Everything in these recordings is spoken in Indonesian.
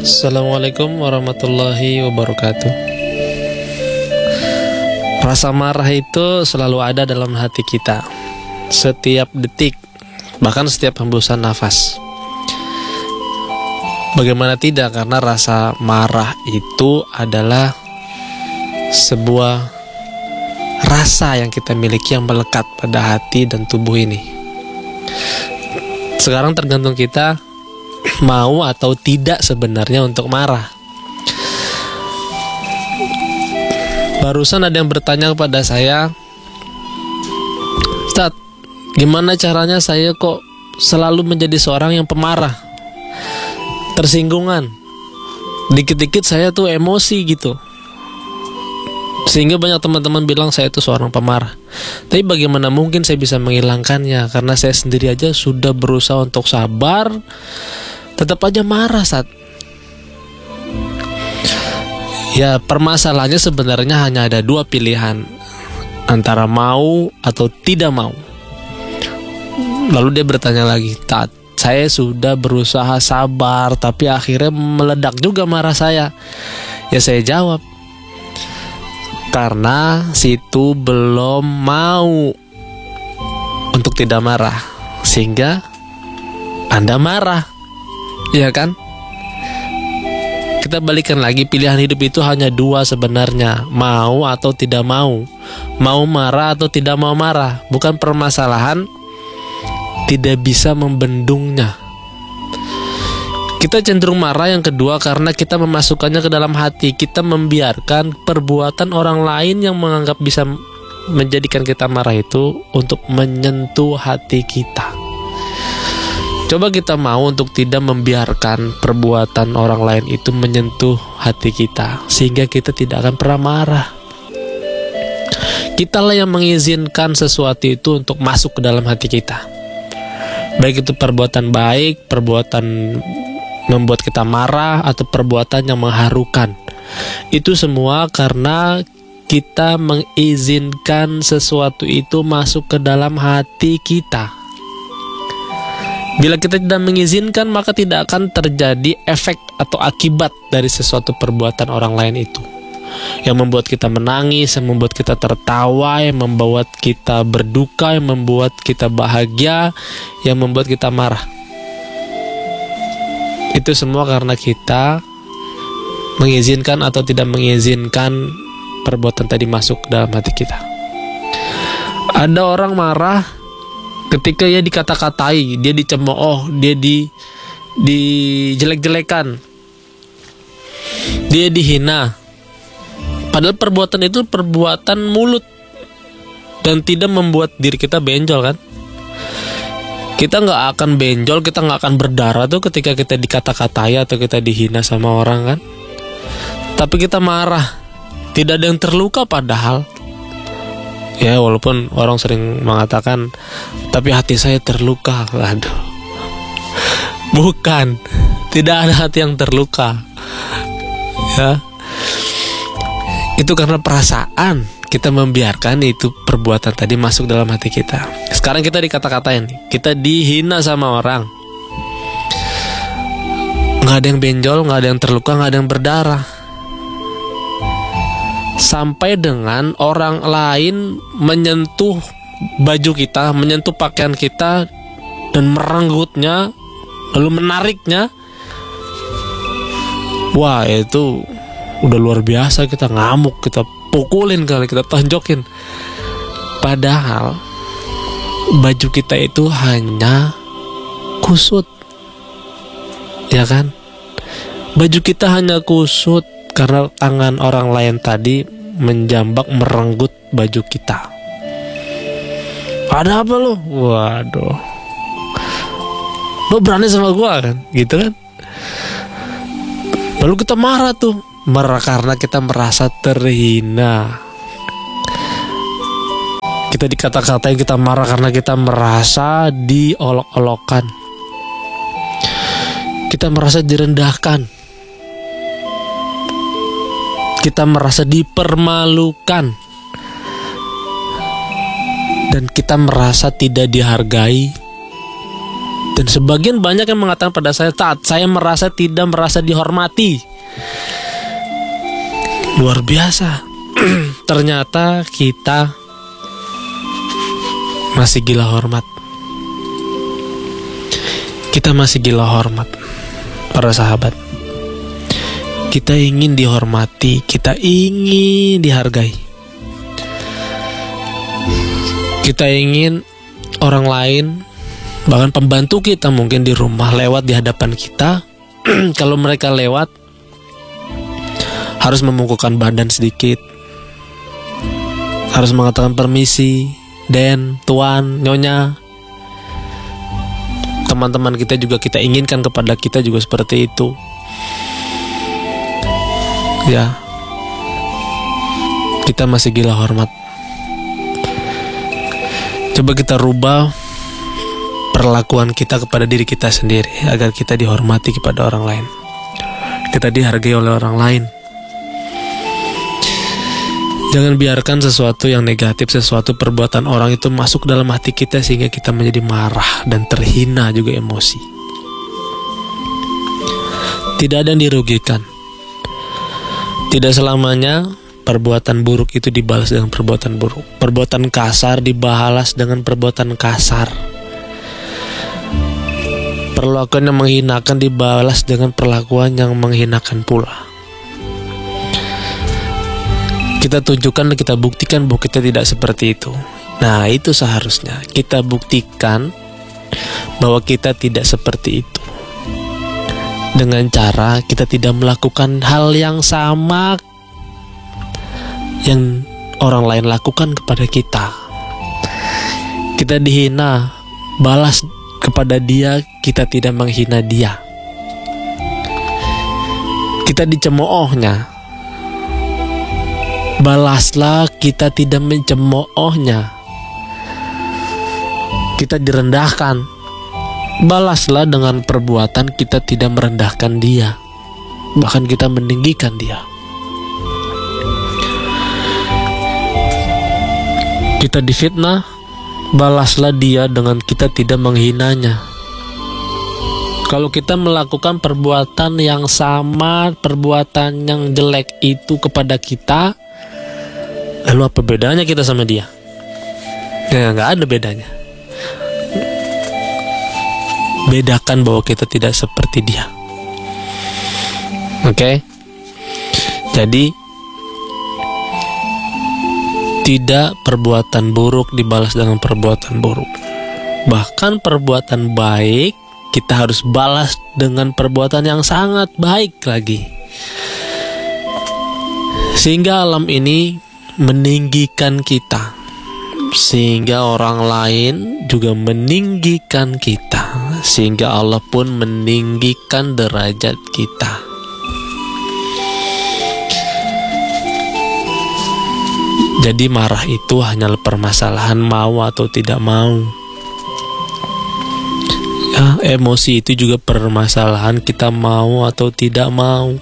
Assalamualaikum warahmatullahi wabarakatuh. Rasa marah itu selalu ada dalam hati kita, setiap detik, bahkan setiap hembusan nafas. Bagaimana tidak, karena rasa marah itu adalah sebuah rasa yang kita miliki yang melekat pada hati dan tubuh ini. Sekarang tergantung kita mau atau tidak sebenarnya untuk marah. Barusan ada yang bertanya kepada saya, "Ustaz, gimana caranya saya kok selalu menjadi seorang yang pemarah? Tersinggungan. Dikit-dikit saya tuh emosi gitu. Sehingga banyak teman-teman bilang saya itu seorang pemarah. Tapi bagaimana mungkin saya bisa menghilangkannya? Karena saya sendiri aja sudah berusaha untuk sabar, tetap aja marah saat." Ya, permasalahannya sebenarnya hanya ada dua pilihan, antara mau atau tidak mau. Lalu dia bertanya lagi, "Tat, saya sudah berusaha sabar, tapi akhirnya meledak juga marah saya." Ya saya jawab, karena situ belum mau untuk tidak marah, sehingga Anda marah, ya kan? Kita balikan lagi, pilihan hidup itu hanya dua sebenarnya, mau atau tidak mau. Mau marah atau tidak mau marah. Bukan permasalahan tidak bisa membendungnya. Kita cenderung marah yang kedua karena kita memasukkannya ke dalam hati. Kita membiarkan perbuatan orang lain yang menganggap bisa menjadikan kita marah itu untuk menyentuh hati kita. Coba kita mau untuk tidak membiarkan perbuatan orang lain itu menyentuh hati kita, sehingga kita tidak akan pernah marah. Kitalah yang mengizinkan sesuatu itu untuk masuk ke dalam hati kita. Baik itu perbuatan baik, perbuatan membuat kita marah, atau perbuatan yang mengharukan. Itu semua karena kita mengizinkan sesuatu itu masuk ke dalam hati kita. Bila kita tidak mengizinkan, maka tidak akan terjadi efek atau akibat dari sesuatu perbuatan orang lain itu, yang membuat kita menangis, yang membuat kita tertawa, yang membuat kita berduka, yang membuat kita bahagia, yang membuat kita marah. Itu semua karena kita mengizinkan atau tidak mengizinkan perbuatan tadi masuk ke dalam hati kita. Ada orang marah ketika dia dikata-katai, dia dicemooh, dia dijelek-jelekan, dia dihina. Padahal perbuatan itu perbuatan mulut dan tidak membuat diri kita benjol, kan? Kita nggak akan benjol, kita nggak akan berdarah tuh ketika kita dikata-katai atau kita dihina sama orang, kan? Tapi kita marah, tidak ada yang terluka padahal. Ya, walaupun orang sering mengatakan, tapi hati saya terluka. Aduh, bukan, tidak ada hati yang terluka. Ya, itu karena perasaan kita membiarkan itu perbuatan tadi masuk dalam hati kita. Sekarang kita dikata-katain, kita dihina sama orang. Nggak ada yang benjol, nggak ada yang terluka, nggak ada yang berdarah. Sampai dengan orang lain menyentuh baju kita, menyentuh pakaian kita, dan merenggutnya, lalu menariknya. Wah, itu udah luar biasa, kita ngamuk, kita pukulin kali, kita tonjokin. Padahal baju kita itu hanya kusut, ya kan? Baju kita hanya kusut karena tangan orang lain tadi menjambak, merenggut baju kita. Ada apa lo? Waduh, lo berani sama gua, kan? Gitu kan? Lalu kita marah tuh, marah karena kita merasa terhina. Kita dikata-katain, kita marah karena kita merasa diolok-olokan. Kita merasa direndahkan. Kita merasa dipermalukan, dan kita merasa tidak dihargai, Dan sebagian banyak yang mengatakan pada saya, saat saya tidak merasa dihormati. Luar biasa. Ternyata kita masih gila hormat. Kita masih gila hormat, para sahabat. Kita ingin dihormati, kita ingin dihargai. Kita ingin orang lain, bahkan pembantu kita mungkin di rumah lewat di hadapan kita, kalau mereka lewat harus memungkukkan badan sedikit, harus mengatakan permisi, den, tuan, nyonya. Teman-teman kita juga kita inginkan kepada kita juga seperti itu. Ya, kita masih gila hormat. Coba kita rubah perlakuan kita kepada diri kita sendiri agar kita dihormati kepada orang lain, kita dihargai oleh orang lain. Jangan biarkan sesuatu yang negatif, sesuatu perbuatan orang itu masuk dalam hati kita sehingga kita menjadi marah dan terhina juga emosi. Tidak ada yang dirugikan. Tidak selamanya perbuatan buruk itu dibalas dengan perbuatan buruk. Perbuatan kasar dibalas dengan perbuatan kasar. Perlakuan yang menghinakan dibalas dengan perlakuan yang menghinakan pula. Kita tunjukkan dan kita buktikan bahwa kita tidak seperti itu. Nah, itu seharusnya kita buktikan bahwa kita tidak seperti itu dengan cara kita tidak melakukan hal yang sama yang orang lain lakukan kepada kita. Kita dihina, balas kepada dia, kita tidak menghina dia. Kita dicemoohnya, balaslah, kita tidak mencemoohnya. Kita direndahkan, balaslah dengan perbuatan kita tidak merendahkan dia, bahkan kita meninggikan dia. Kita difitnah, balaslah dia dengan kita tidak menghinanya. Kalau kita melakukan perbuatan yang sama, perbuatan yang jelek itu kepada kita, lalu apa bedanya kita sama dia? Ya, nggak ada bedanya. Bedakan bahwa kita tidak seperti dia. Oke? Jadi tidak perbuatan buruk dibalas dengan perbuatan buruk. Bahkan perbuatan baik kita harus balas dengan perbuatan yang sangat baik lagi. Sehingga alam ini meninggikan kita, sehingga orang lain juga meninggikan kita, sehingga Allah pun meninggikan derajat kita. Jadi marah itu hanyalah permasalahan mau atau tidak mau. Ya, emosi itu juga permasalahan kita mau atau tidak mau.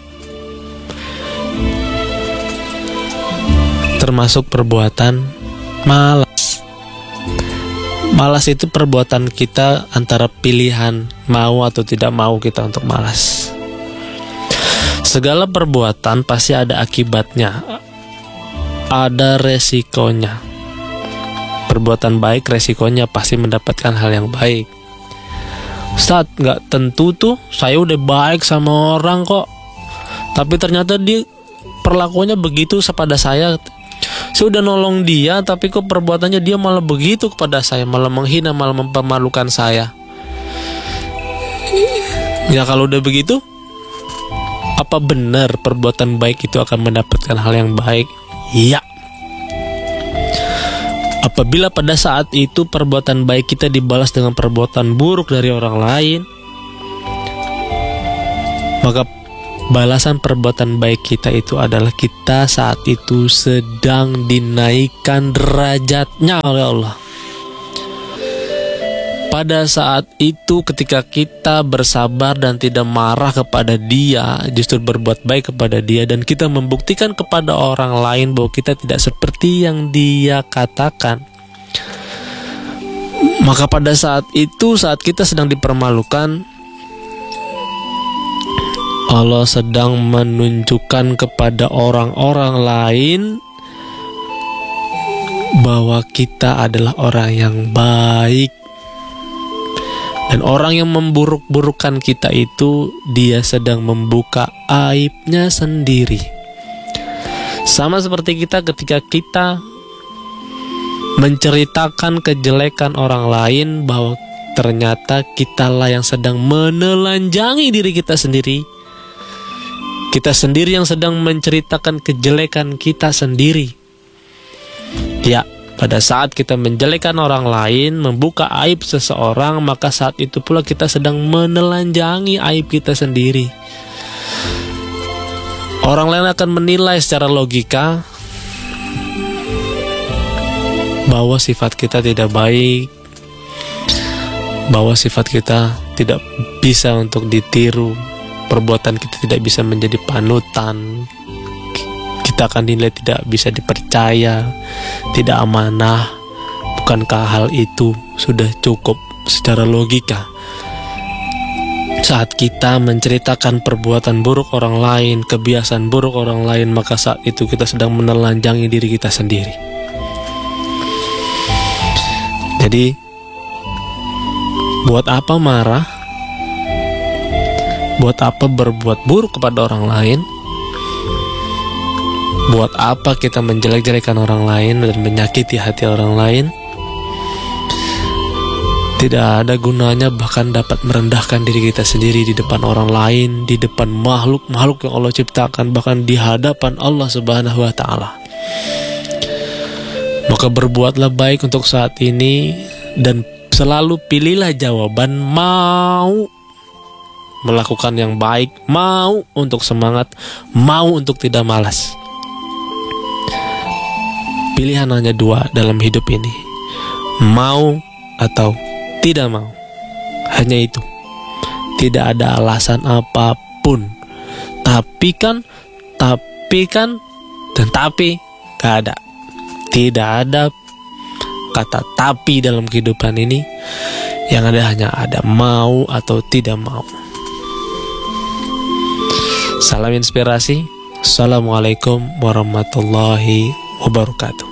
Termasuk perbuatan malas. Malas itu perbuatan kita antara pilihan mau atau tidak mau kita untuk malas. Segala perbuatan pasti ada akibatnya, ada resikonya. Perbuatan baik resikonya pasti mendapatkan hal yang baik. Ustaz, gak tentu tuh, saya udah baik sama orang kok, tapi ternyata dia perlakuannya begitu kepada saya. Saya udah nolong dia, tapi kok perbuatannya dia malah begitu kepada saya, malah menghina, malah mempermalukan saya. Ya kalau udah begitu, apa benar perbuatan baik itu akan mendapatkan hal yang baik? Iya. Apabila pada saat itu perbuatan baik kita dibalas dengan perbuatan buruk dari orang lain, maka balasan perbuatan baik kita itu adalah kita saat itu sedang dinaikkan derajatnya oleh Allah. Pada saat itu ketika kita bersabar dan tidak marah kepada dia, justru berbuat baik kepada dia, dan kita membuktikan kepada orang lain bahwa kita tidak seperti yang dia katakan, Maka pada saat itu, saat kita sedang dipermalukan, Allah sedang menunjukkan kepada orang-orang lain bahwa kita adalah orang yang baik. Dan orang yang memburuk-burukan kita itu, dia sedang membuka aibnya sendiri. Sama seperti kita ketika kita menceritakan kejelekan orang lain, bahwa ternyata kitalah yang sedang menelanjangi diri kita sendiri. Kita sendiri yang sedang menceritakan kejelekan kita sendiri. Ya, pada saat kita menjelekan orang lain, membuka aib seseorang, maka saat itu pula kita sedang menelanjangi aib kita sendiri. Orang lain akan menilai secara logika bahwa sifat kita tidak baik, bahwa sifat kita tidak bisa untuk ditiru, perbuatan kita tidak bisa menjadi panutan, kita akan dinilai tidak bisa dipercaya, tidak amanah. Bukankah hal itu sudah cukup secara logika? Saat kita menceritakan perbuatan buruk orang lain, kebiasaan buruk orang lain, maka saat itu kita sedang menelanjangi diri kita sendiri. Jadi, buat apa marah? Buat apa berbuat buruk kepada orang lain? Buat apa kita menjelek-jelekan orang lain dan menyakiti hati orang lain? Tidak ada gunanya, bahkan dapat merendahkan diri kita sendiri di depan orang lain, di depan makhluk-makhluk yang Allah ciptakan, bahkan di hadapan Allah Subhanahu wa Ta'ala. Maka berbuatlah baik untuk saat ini, dan selalu pilihlah jawaban mau melakukan yang baik, mau untuk semangat, mau untuk tidak malas. Pilihan hanya dua dalam hidup ini, mau atau tidak mau. Hanya itu. Tidak ada alasan apapun. Tapi kan, dan tapi gak ada. Tidak ada kata tapi dalam kehidupan ini. Yang ada hanya ada mau atau tidak mau. Salam inspirasi. Assalamualaikum warahmatullahi wabarakatuh.